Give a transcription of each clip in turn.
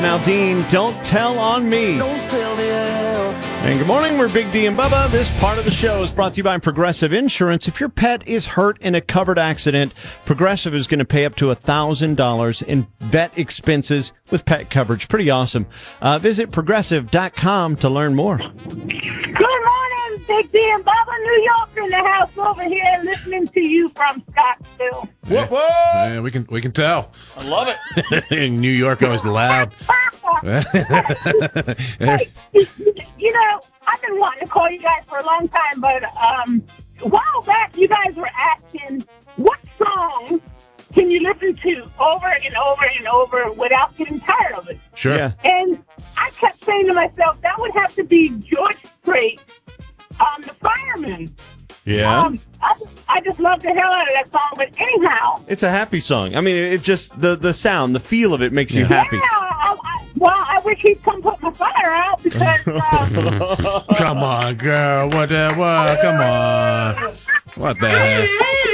Now, Dean, don't tell on me. Don't sell the L. And good morning, we're Big D and Bubba. This part of the show is brought to you by Progressive Insurance. If your pet is hurt in a covered accident, Progressive is going to pay up to $1,000 in vet expenses with pet coverage. Pretty awesome. Visit Progressive.com to learn more. Good morning, Big D and Bubba. New York in the house over here listening to you from Scottsdale. Whoa, whoa! Yeah, we can tell. I love it. In New York, always loud. Hey, you know, I've been wanting to call you guys for a long time, but a while back you guys were asking what song can you listen to over and over and over without getting tired of it? Sure. Yeah. And I kept saying to myself, that would have to be George Strait, The Fireman. Yeah. I just love the hell out of that song, but anyhow. It's a happy song. I mean, it just, the sound, the feel of it makes you happy. Yeah, I wish he'd come put my fire out because... Come on, girl. What? Come on. What the heck?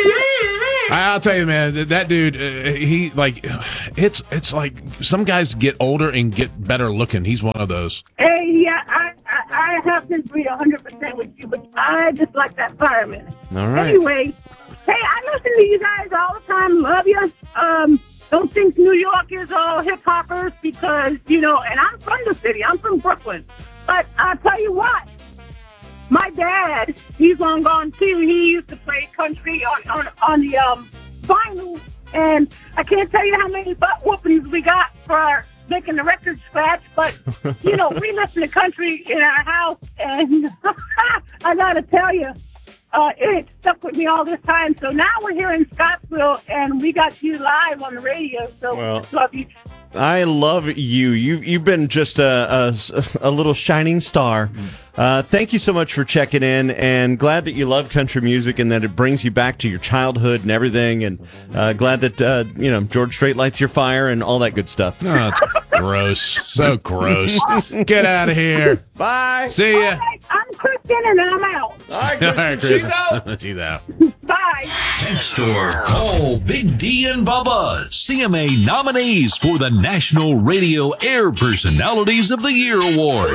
I'll tell you, man, that dude, he, like, it's like some guys get older and get better looking. He's one of those. Hey, yeah, I have to agree 100% with you, but I just like that Fireman. All right. Anyway, hey, I listen to you guys all the time. Love you. Don't think New York is all hip-hoppers because, you know, and I'm from the city. I'm from Brooklyn. But I'll tell you what. My dad, he's long gone too. He used to play country on the vinyl, and I can't tell you how many butt whoopings we got for making the record scratch. But you know, we listen to country in our house, and I gotta tell you, it stuck with me all this time. So now we're here in Scottsville, and we got you live on the radio. So love you. I love you. You've been just a little shining star. Thank you so much for checking in, and glad that you love country music and that it brings you back to your childhood and everything. And glad that George Strait lights your fire and all that good stuff. Oh, it's gross. So gross. Get out of here. Bye. See ya. All right, I'm Kristen, and I'm out. All right, Kristen, she's out. She's out. Bye. Text or call Big D and Bubba. CMA nominees for the National Radio Air Personalities of the Year Award.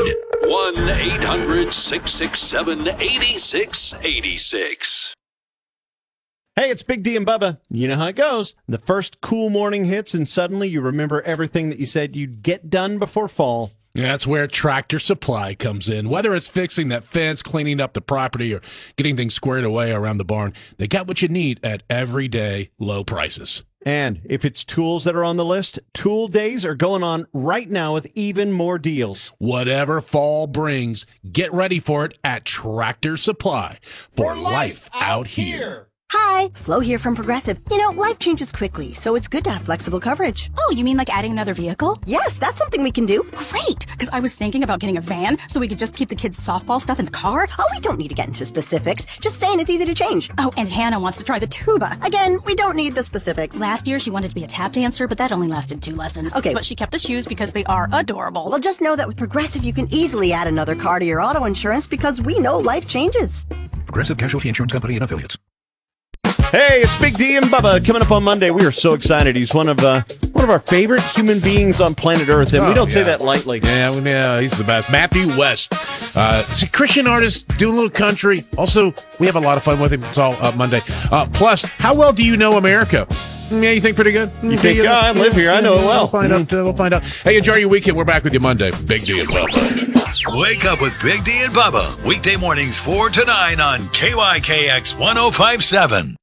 1-800-667-8686. Hey, it's Big D and Bubba. You know how it goes. The first cool morning hits, and suddenly you remember everything that you said you'd get done before fall. Yeah, that's where Tractor Supply comes in. Whether it's fixing that fence, cleaning up the property, or getting things squared away around the barn, they got what you need at everyday low prices. And if it's tools that are on the list, Tool Days are going on right now with even more deals. Whatever fall brings, get ready for it at Tractor Supply for life out here. Hi, Flo here from Progressive. You know, life changes quickly, so it's good to have flexible coverage. Oh, you mean like adding another vehicle? Yes, that's something we can do. Great, because I was thinking about getting a van so we could just keep the kids' softball stuff in the car. Oh, we don't need to get into specifics. Just saying it's easy to change. Oh, and Hannah wants to try the tuba. Again, we don't need the specifics. Last year, she wanted to be a tap dancer, but that only lasted 2 lessons. Okay. But she kept the shoes because they are adorable. Well, just know that with Progressive, you can easily add another car to your auto insurance because we know life changes. Progressive Casualty Insurance Company and Affiliates. Hey, it's Big D and Bubba coming up on Monday. We are so excited. He's one of our favorite human beings on planet Earth, and we don't say that lightly. Yeah, he's the best. Matthew West. He's a Christian artist, doing a little country. Also, we have a lot of fun with him. It's all Monday. Plus, how well do you know America? Yeah, you think pretty good? You think, I live here. I know it well. We'll find out. Hey, enjoy your weekend. We're back with you Monday. Big D and Bubba. Wake up with Big D and Bubba. Weekday mornings 4 to 9 on KYKX 1057.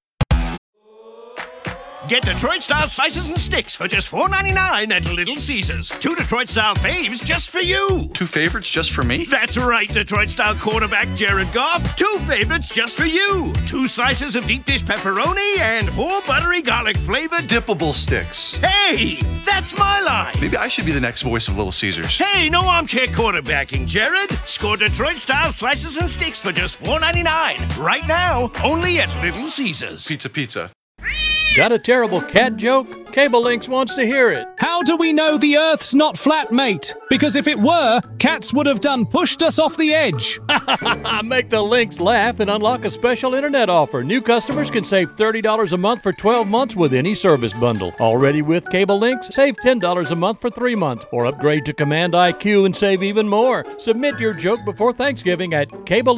Get Detroit-style slices and sticks for just $4.99 at Little Caesars. 2 Detroit-style faves just for you. 2 favorites just for me? That's right, Detroit-style quarterback Jared Goff. 2 favorites just for you. 2 slices of deep dish pepperoni and 4 buttery garlic-flavored dippable sticks. Hey, that's my line. Maybe I should be the next voice of Little Caesars. Hey, no armchair quarterbacking, Jared. Score Detroit-style slices and sticks for just $4.99. Right now, only at Little Caesars. Pizza. Got a terrible cat joke? Cable Links wants to hear it. How do we know the Earth's not flat, mate? Because if it were, cats would have done pushed us off the edge. Make the Links laugh and unlock a special internet offer. New customers can save $30 a month for 12 months with any service bundle. Already with Cable Links, save $10 a month for 3 months, or upgrade to Command IQ and save even more. Submit your joke before Thanksgiving at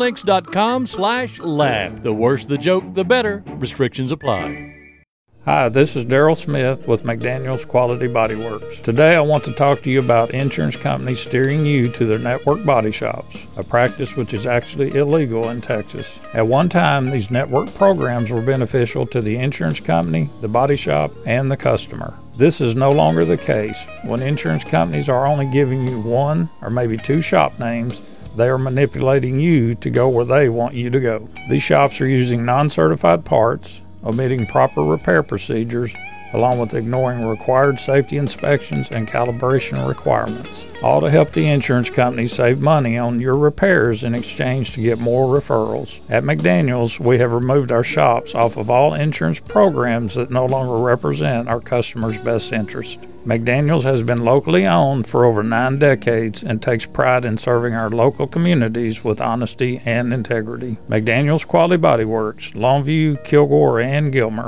cablelinks.com/laugh. The worse the joke, the better. Restrictions apply. Hi, this is Daryl Smith with McDaniels Quality Body Works. Today I want to talk to you about insurance companies steering you to their network body shops, a practice which is actually illegal in Texas. At one time, these network programs were beneficial to the insurance company, the body shop, and the customer. This is no longer the case. When insurance companies are only giving you one or maybe two shop names, they are manipulating you to go where they want you to go. These shops are using non-certified parts, omitting proper repair procedures, along with ignoring required safety inspections and calibration requirements, all to help the insurance company save money on your repairs in exchange to get more referrals. At McDaniels, we have removed our shops off of all insurance programs that no longer represent our customers' best interest. McDaniels has been locally owned for over 9 decades and takes pride in serving our local communities with honesty and integrity. McDaniels Quality Body Works, Longview, Kilgore, and Gilmer.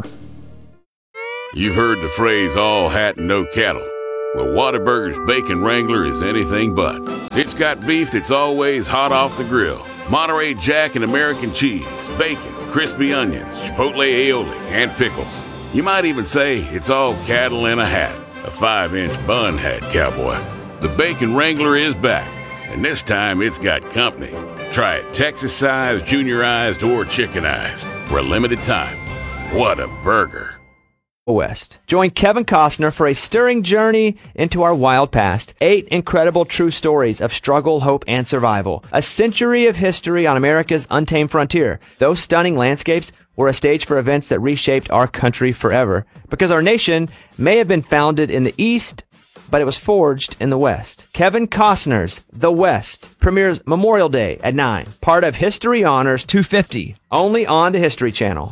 You've heard the phrase all hat and no cattle. Well, Whataburger's Bacon Wrangler is anything but. It's got beef that's always hot off the grill, Monterey Jack and American cheese, bacon, crispy onions, chipotle aioli, and pickles. You might even say it's all cattle in a hat. A 5-inch bun hat, cowboy. The Bacon Wrangler is back, and this time it's got company. Try it Texas-sized, juniorized, or chickenized for a limited time. What a burger. West. Join Kevin Costner for a stirring journey into our wild past. 8 incredible true stories of struggle, hope, and survival. A century of history on America's untamed frontier. Those stunning landscapes were a stage for events that reshaped our country forever. Because our nation may have been founded in the East, but it was forged in the West. Kevin Costner's The West premieres Memorial Day at 9. Part of History Honors 250. Only on the History Channel.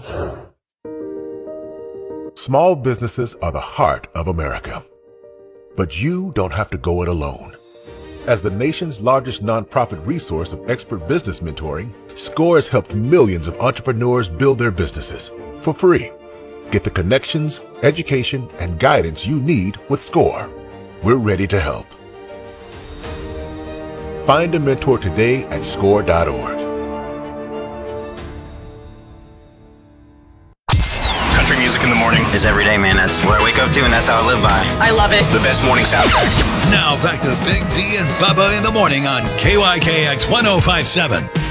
Small businesses are the heart of America. But you don't have to go it alone. As the nation's largest nonprofit resource of expert business mentoring, SCORE has helped millions of entrepreneurs build their businesses for free. Get the connections, education, and guidance you need with SCORE. We're ready to help. Find a mentor today at SCORE.org. Country music in the morning is every day, man. That's what I wake up to, and that's how I live by. I love it. The best morning soundtrack. Now back to Big D and Bubba in the morning on KYKX 105.7.